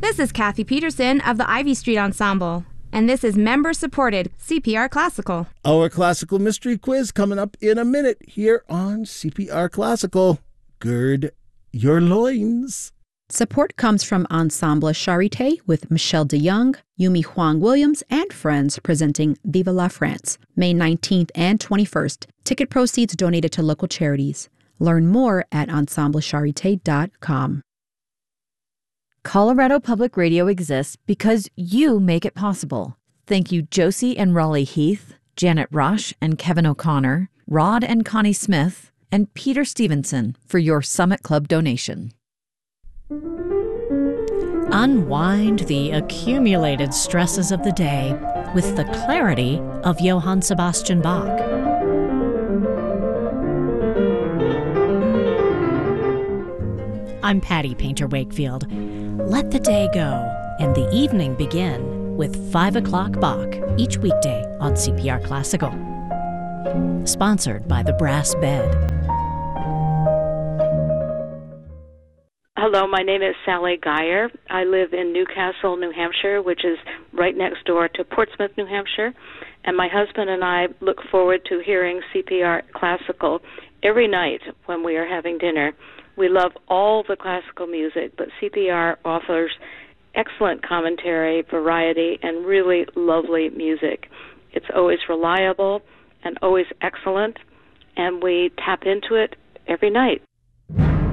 This is Kathy Peterson of the Ivy Street Ensemble, and this is member-supported CPR Classical. Our classical mystery quiz coming up in a minute here on CPR Classical. Gird your loins. Support comes from Ensemble Charité with Michelle DeYoung, Yumi Huang Williams, and friends presenting Viva la France, May 19th and 21st. Ticket proceeds donated to local charities. Learn more at ensemblecharité.com. Colorado Public Radio exists because you make it possible. Thank you Josie and Raleigh Heath, Janet Rush and Kevin O'Connor, Rod and Connie Smith, and Peter Stevenson for your Summit Club donation. Unwind the accumulated stresses of the day with the clarity of Johann Sebastian Bach. I'm Patty Painter Wakefield. Let the day go and the evening begin with 5 o'clock Bach each weekday on CPR Classical. Sponsored by the Brass Bed. Hello, my name is Sally Geyer. I live in Newcastle, New Hampshire, which is right next door to Portsmouth, New Hampshire. And my husband and I look forward to hearing CPR Classical every night when we are having dinner. We love all the classical music, but CPR offers excellent commentary, variety, and really lovely music. It's always reliable and always excellent, and we tap into it every night.